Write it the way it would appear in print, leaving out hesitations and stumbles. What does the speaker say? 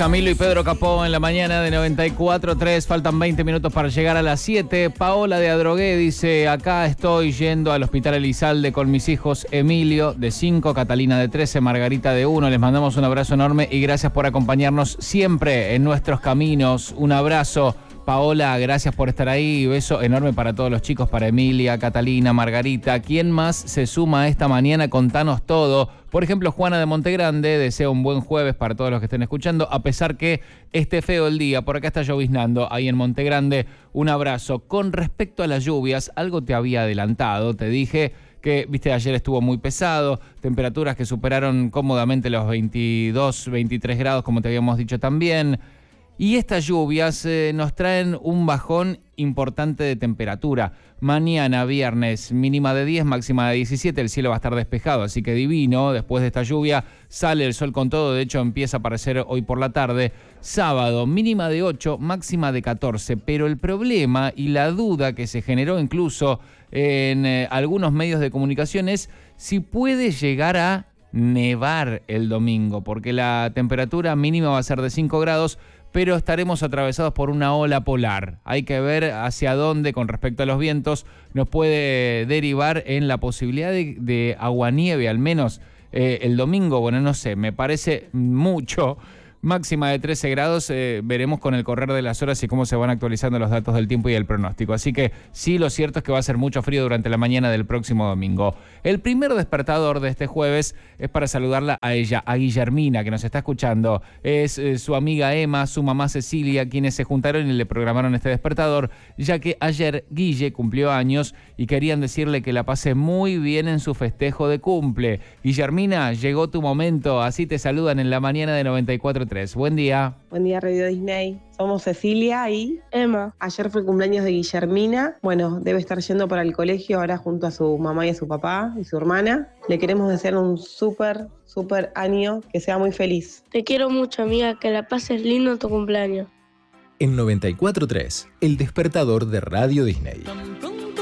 Camilo y Pedro Capó en la mañana de 94.3. Faltan 20 minutos para llegar a las 7. Paola de Adrogué dice: acá estoy yendo al Hospital Elizalde con mis hijos Emilio de 5, Catalina de 13, Margarita de 1. Les mandamos un abrazo enorme y gracias por acompañarnos siempre en nuestros caminos. Un abrazo. Paola, gracias por estar ahí. Beso enorme para todos los chicos, para Emilia, Catalina, Margarita. ¿Quién más se suma esta mañana? Contanos todo. Por ejemplo, Juana de Montegrande desea un buen jueves para todos los que estén escuchando, a pesar que esté feo el día. Por acá está lloviznando, ahí en Montegrande. Un abrazo. Con respecto a las lluvias, algo te había adelantado. Te dije que, viste, ayer estuvo muy pesado, temperaturas que superaron cómodamente los 22, 23 grados, como te habíamos dicho también. Y estas lluvias nos traen un bajón importante de temperatura. Mañana, viernes, mínima de 10, máxima de 17. El cielo va a estar despejado, así que divino. Después de esta lluvia sale el sol con todo. De hecho, empieza a aparecer hoy por la tarde. Sábado, mínima de 8, máxima de 14. Pero el problema y la duda que se generó incluso en algunos medios de comunicación es si puede llegar a nevar el domingo, porque la temperatura mínima va a ser de 5 grados, pero estaremos atravesados por una ola polar. Hay que ver hacia dónde, con respecto a los vientos, nos puede derivar en la posibilidad de aguanieve, al menos el domingo. Bueno, no sé, me parece mucho. Máxima de 13 grados, veremos con el correr de las horas y cómo se van actualizando los datos del tiempo y el pronóstico. Así que sí, lo cierto es que va a ser mucho frío durante la mañana del próximo domingo. El primer despertador de este jueves es para saludarla a ella, a Guillermina, que nos está escuchando. Es su amiga Emma, su mamá Cecilia, quienes se juntaron y le programaron este despertador, ya que ayer Guille cumplió años y querían decirle que la pase muy bien en su festejo de cumple. Guillermina, llegó tu momento, así te saludan en la mañana de 94.3. Buen día. Buen día, Radio Disney. Somos Cecilia y Emma. Ayer fue el cumpleaños de Guillermina. Bueno, debe estar yendo para el colegio ahora junto a su mamá y a su papá y su hermana. Le queremos desear un súper año, que sea muy feliz. Te quiero mucho, amiga, que la pases lindo en tu cumpleaños. En 94.3, el despertador de Radio Disney.